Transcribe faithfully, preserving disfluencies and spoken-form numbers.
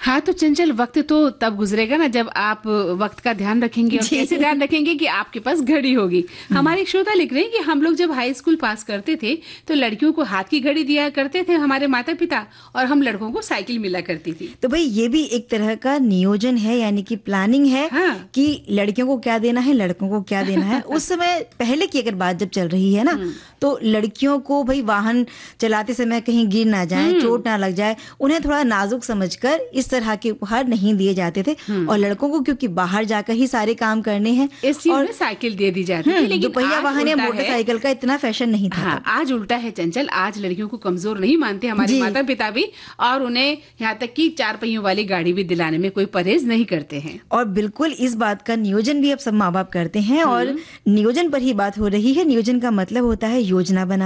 हाँ, तो चंचल वक्त तो तब गुजरेगा ना जब आप वक्त का ध्यान रखेंगे और कैसे ध्यान रखेंगे कि आपके पास घड़ी होगी। हमारे एक श्रोता लिख रहे हैं कि हम लोग जब हाई स्कूल पास करते थे तो लड़कियों को हाथ की घड़ी दिया करते थे हमारे माता पिता, और हम लड़कों को साइकिल मिला करती थी। तो भाई ये भी एक तरह का नियोजन है, यानी कि प्लानिंग है। हाँ। कि लड़कियों को क्या देना है, लड़कों को क्या देना है। उस समय पहले की अगर बात जब चल रही है ना, तो लड़कियों को भाई वाहन चलाते समय कहीं गिर ना जाए, चोट ना लग जाए, उन्हें थोड़ा नाजुक समझकर इस तरह के उपहार नहीं दिए जाते थे। और लड़कों को क्योंकि बाहर जाकर ही सारे काम करने हैं, इस चीज में साइकिल दे दी जाती थी। लेकिन दोपहिया वाहन या उल्टा है। मोटरसाइकिल का इतना फैशन नहीं था। हाँ, आज उल्टा है चंचल। आज लड़कियों को कमजोर नहीं मानते हमारे माता पिता भी, और उन्हें यहाँ तक कि चार पहियों वाली गाड़ी भी दिलाने में कोई परहेज नहीं करते हैं। और बिल्कुल इस बात का नियोजन भी अब सब माँ बाप करते हैं। और नियोजन पर ही बात हो रही है। नियोजन का मतलब होता है योजना बना